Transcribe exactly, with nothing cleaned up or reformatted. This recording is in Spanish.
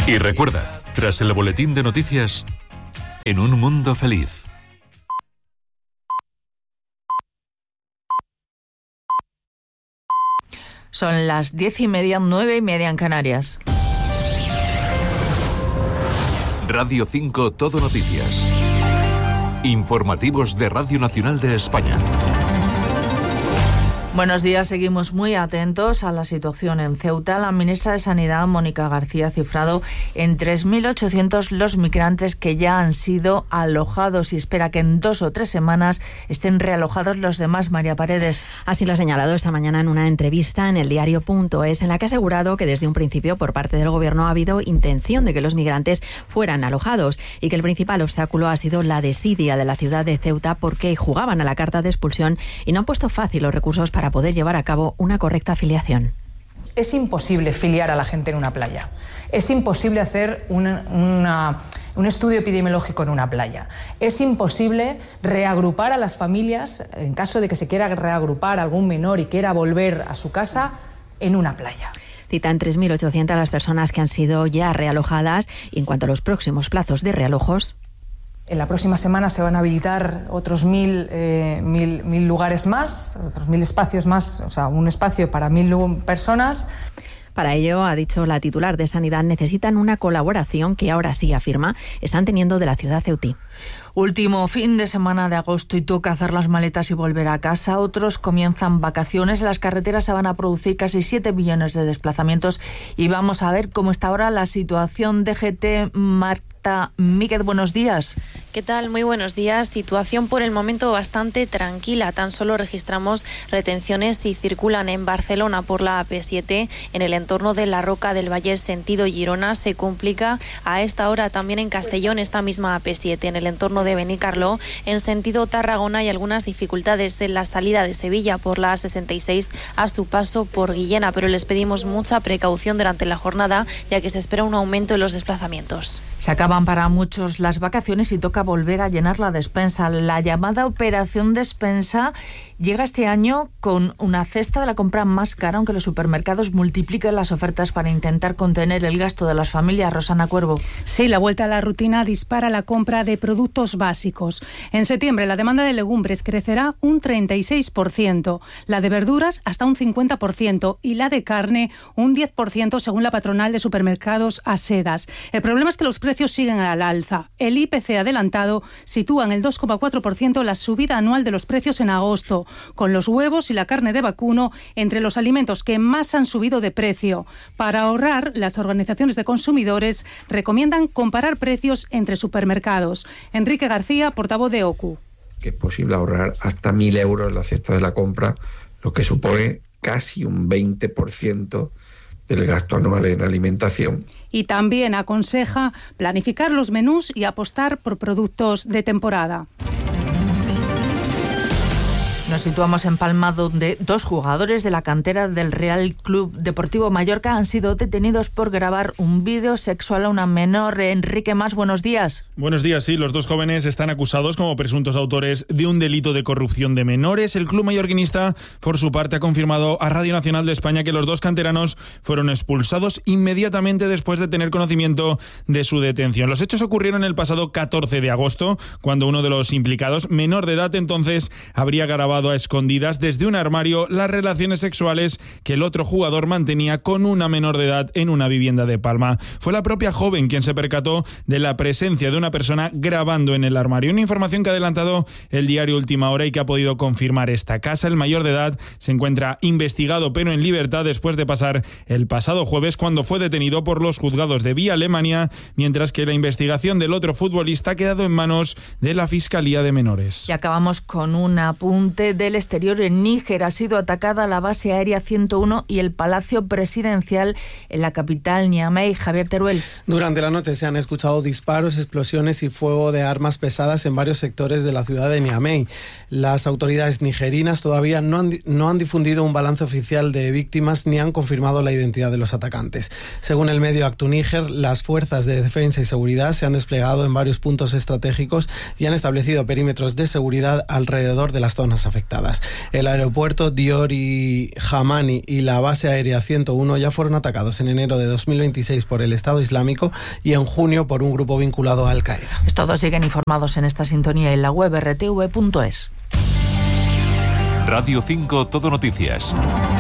Y recuerda, tras el boletín de noticias, En un mundo feliz. Son las diez y media, nueve y media en Canarias. Radio cinco Todo Noticias. Informativos de Radio Nacional de España. Buenos días, seguimos muy atentos a la situación en Ceuta. La ministra de Sanidad, Mónica García, ha cifrado en tres mil ochocientos los migrantes que ya han sido alojados y espera que en dos o tres semanas estén realojados los demás. María Paredes. Así lo ha señalado esta mañana en una entrevista en el diario punto es, en la que ha asegurado que desde un principio por parte del Gobierno ha habido intención de que los migrantes fueran alojados y que el principal obstáculo ha sido la desidia de la ciudad de Ceuta porque jugaban a la carta de expulsión y no han puesto fácil los recursos para para poder llevar a cabo una correcta filiación. Es imposible filiar a la gente en una playa. Es imposible hacer una, una, un estudio epidemiológico en una playa. Es imposible reagrupar a las familias, en caso de que se quiera reagrupar algún menor y quiera volver a su casa, en una playa. Citan tres mil ochocientas las personas que han sido ya realojadas y en cuanto a los próximos plazos de realojos, en la próxima semana se van a habilitar otros mil, eh, mil, mil lugares más, otros mil espacios más, o sea, un espacio para mil personas. Para ello, ha dicho la titular de Sanidad, necesitan una colaboración que ahora sí, afirma, están teniendo de la ciudad ceutí. Último fin de semana de agosto y toca hacer las maletas y volver a casa. Otros comienzan vacaciones. En las carreteras se van a producir casi siete millones de desplazamientos y vamos a ver cómo está ahora la situación. D G T, Marta Míguez, buenos días. ¿Qué tal? Muy buenos días. Situación por el momento bastante tranquila. Tan solo registramos retenciones si circulan en Barcelona por la A P siete. En el entorno de la Roca del Vallès, sentido Girona, se complica a esta hora también en Castellón esta misma A P siete. En el entorno de Benicarló, en sentido Tarragona, hay algunas dificultades en la salida de Sevilla por la A sesenta y seis a su paso por Guillena, pero les pedimos mucha precaución durante la jornada, ya que se espera un aumento en los desplazamientos. Se acaban para muchos las vacaciones y toca volver a llenar la despensa. La llamada Operación Despensa llega este año con una cesta de la compra más cara, aunque los supermercados multiplican las ofertas para intentar contener el gasto de las familias. Rosana Cuervo. Sí, la vuelta a la rutina dispara la compra de productos básicos. En septiembre la demanda de legumbres crecerá un treinta y seis por ciento, la de verduras hasta un cincuenta por ciento y la de carne un diez por ciento según la patronal de supermercados Asedas. El problema es que los precios siguen al alza. El I P C adelantado sitúa en el dos coma cuatro por ciento la subida anual de los precios en agosto, con los huevos y la carne de vacuno entre los alimentos que más han subido de precio. Para ahorrar, las organizaciones de consumidores recomiendan comparar precios entre supermercados. Enrique García, portavoz de O C U. Que es posible ahorrar hasta mil euros en la cesta de la compra, lo que supone casi un veinte por ciento del gasto anual en alimentación. Y también aconseja planificar los menús y apostar por productos de temporada. Nos situamos en Palma, donde dos jugadores de la cantera del Real Club Deportivo Mallorca han sido detenidos por grabar un vídeo sexual a una menor. Enrique Mas, buenos días. Buenos días, sí. Los dos jóvenes están acusados como presuntos autores de un delito de corrupción de menores. El club mallorquinista, por su parte, ha confirmado a Radio Nacional de España que los dos canteranos fueron expulsados inmediatamente después de tener conocimiento de su detención. Los hechos ocurrieron el pasado catorce de agosto, cuando uno de los implicados, menor de edad entonces, habría grabado a escondidas desde un armario las relaciones sexuales que el otro jugador mantenía con una menor de edad en una vivienda de Palma. Fue la propia joven quien se percató de la presencia de una persona grabando en el armario. Una información que ha adelantado el diario Última Hora y que ha podido confirmar esta casa. El mayor de edad se encuentra investigado pero en libertad después de pasar el pasado jueves cuando fue detenido por los juzgados de Vía Alemania, mientras que la investigación del otro futbolista ha quedado en manos de la Fiscalía de Menores. Y acabamos con un apunte del exterior. En Níger ha sido atacada la base aérea ciento uno y el Palacio Presidencial en la capital, Niamey. Javier Teruel. Durante la noche se han escuchado disparos, explosiones y fuego de armas pesadas en varios sectores de la ciudad de Niamey. Las autoridades nigerinas todavía no han, no han difundido un balance oficial de víctimas ni han confirmado la identidad de los atacantes. Según el medio Actuníger, las fuerzas de defensa y seguridad se han desplegado en varios puntos estratégicos y han establecido perímetros de seguridad alrededor de las zonas afectadas. afectadas. El aeropuerto Diori Hamani y la base aérea ciento uno ya fueron atacados en enero de dos mil veintiséis por el Estado Islámico y en junio por un grupo vinculado a Al-Qaeda. Todos siguen informados en esta sintonía en la web r t v punto es. Radio cinco Todo Noticias.